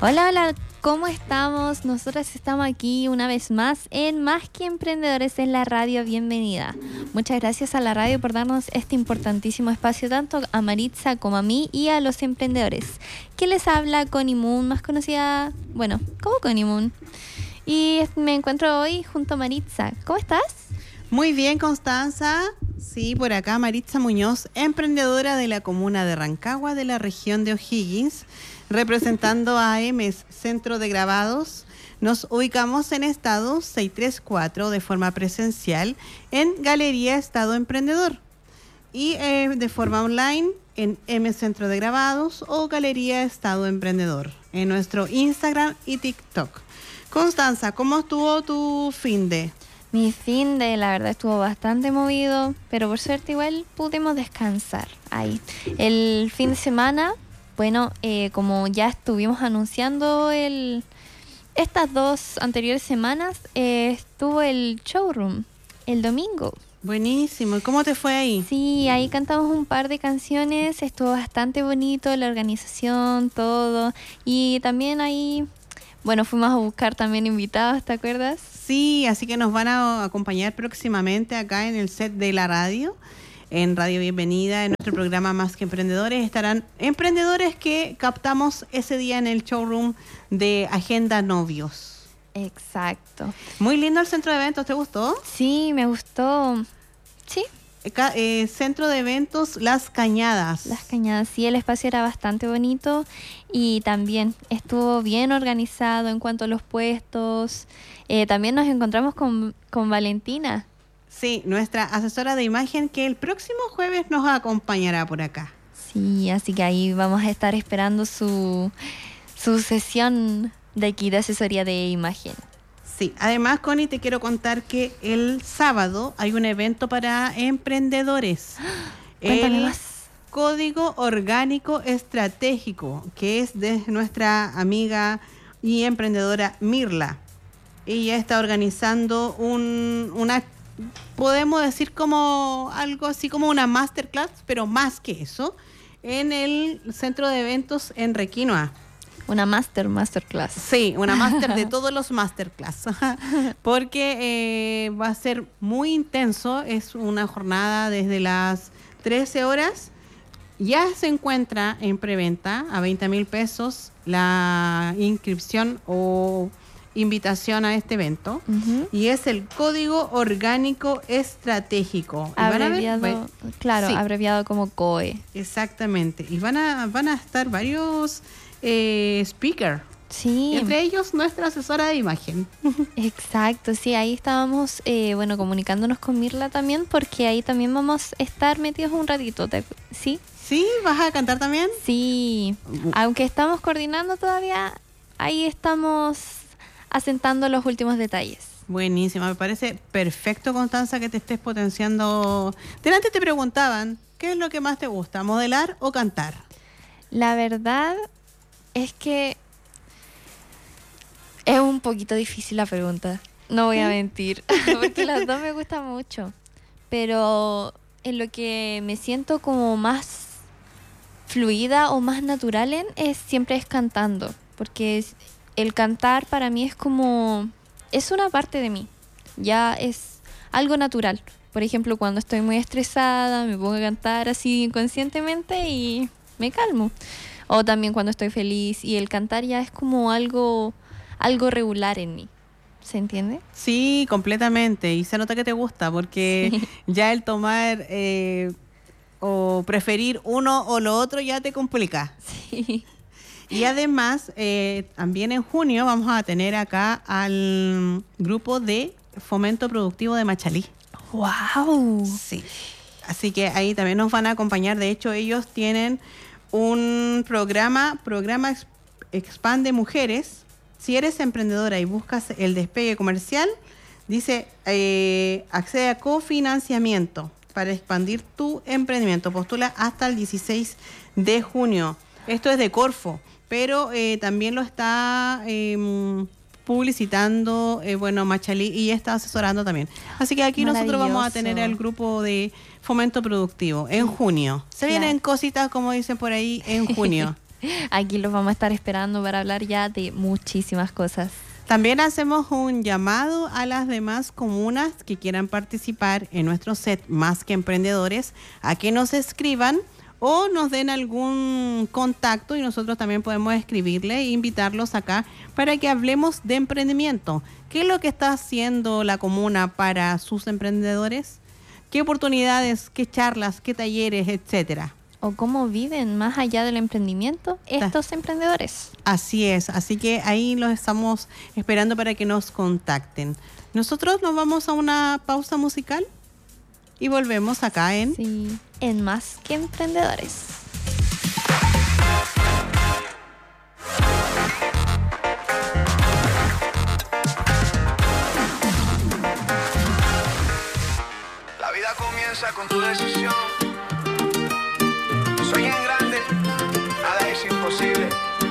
Hola, hola, ¿cómo estamos? Nosotras estamos aquí una vez más en Más que Emprendedores en la radio. Bienvenida. Muchas gracias a la radio por darnos este importantísimo espacio, tanto a Maritza como a mí y a los emprendedores. ¿Quién les habla? Connie Moon, más conocida, bueno, como Connie Moon. Y me encuentro hoy junto a Maritza. ¿Cómo estás? Muy bien, Constanza. Sí, por acá Maritza Muñoz, emprendedora de la comuna de Rancagua, de la región de O'Higgins, representando a EMES, Centro de Grabados. Nos ubicamos en Estado 634 de forma presencial en Galería Estado Emprendedor y de forma online en EMES Centro de Grabados o Galería Estado Emprendedor en nuestro Instagram y TikTok. Constanza, ¿cómo estuvo tu finde? Mi finde, la verdad, estuvo bastante movido, pero por suerte igual pudimos descansar ahí. El fin de semana, bueno, como ya estuvimos anunciando estas dos anteriores semanas, estuvo el showroom el domingo. Buenísimo. ¿Y cómo te fue ahí? Sí, ahí cantamos un par de canciones, estuvo bastante bonito, la organización, todo. Y también ahí, bueno, fuimos a buscar también invitados, ¿te acuerdas? Sí, así que nos van a acompañar próximamente acá en el set de la radio, en Radio Bienvenida, en nuestro programa Más que Emprendedores. Estarán emprendedores que captamos ese día en el showroom de Agenda Novios. Exacto. Muy lindo el centro de eventos, ¿te gustó? Sí, me gustó. Sí. Centro de eventos Las Cañadas. Las Cañadas, sí, el espacio era bastante bonito y también estuvo bien organizado en cuanto a los puestos. También nos encontramos con Valentina. Sí, nuestra asesora de imagen que el próximo jueves nos acompañará por acá. Sí, así que ahí vamos a estar esperando su sesión de aquí de asesoría de imagen. Sí, además, Connie, te quiero contar que el sábado hay un evento para emprendedores. Cuéntame el más. Código Orgánico Estratégico, que es de nuestra amiga y emprendedora Mirla. Ella está organizando una, podemos decir como algo así como una masterclass, pero más que eso, en el centro de eventos en Requinoa. Una masterclass. Sí, una máster de todos los masterclass, porque va a ser muy intenso. Es una jornada desde las 13 horas. Ya se encuentra en preventa a 20,000 pesos la inscripción o invitación a este evento. Uh-huh. Y es el Código Orgánico Estratégico. Abreviado, claro, sí. Abreviado como COE. Exactamente. Y van a estar varios speaker. Sí. Entre ellos nuestra asesora de imagen. Exacto, sí, ahí estábamos comunicándonos con Mirla también, porque ahí también vamos a estar metidos un ratito, ¿sí? ¿Sí? ¿Vas a cantar también? Sí, aunque estamos coordinando todavía, ahí estamos asentando los últimos detalles. Buenísimo, me parece perfecto, Constanza, que te estés potenciando. Delante te preguntaban, ¿qué es lo que más te gusta, modelar o cantar? La verdad es que es un poquito difícil la pregunta, no voy a mentir, porque las dos me gustan mucho, pero en lo que me siento como más fluida o más natural siempre es cantando, porque el cantar para mí es una parte de mí, ya es algo natural. Por ejemplo, cuando estoy muy estresada me pongo a cantar así inconscientemente y me calmo. O también cuando estoy feliz, y el cantar ya es como algo regular en mí. ¿Se entiende? Sí, completamente. Y se nota que te gusta, porque sí. Ya el tomar o preferir uno o lo otro ya te complica. Sí. Y además, también en junio vamos a tener acá al grupo de Fomento Productivo de Machalí. ¡Wow! Sí. Así que ahí también nos van a acompañar. De hecho, ellos tienen un programa Expande Mujeres. Si eres emprendedora y buscas el despegue comercial, dice, accede a cofinanciamiento para expandir tu emprendimiento. Postula hasta el 16 de junio. Esto es de Corfo, pero también lo está publicitando, Machalí, y está asesorando también. Así que aquí nosotros vamos a tener el grupo de Fomento Productivo en junio. Se vienen cositas, como dicen por ahí, en junio. Aquí los vamos a estar esperando para hablar ya de muchísimas cosas. También hacemos un llamado a las demás comunas que quieran participar en nuestro set Más que Emprendedores a que nos escriban o nos den algún contacto y nosotros también podemos escribirle e invitarlos acá para que hablemos de emprendimiento. ¿Qué es lo que está haciendo la comuna para sus emprendedores? ¿Qué oportunidades, qué charlas, qué talleres, etcétera? O cómo viven más allá del emprendimiento estos emprendedores. Así es, así que ahí los estamos esperando para que nos contacten. Nosotros nos vamos a una pausa musical y volvemos acá en Sí, en Más que Emprendedores.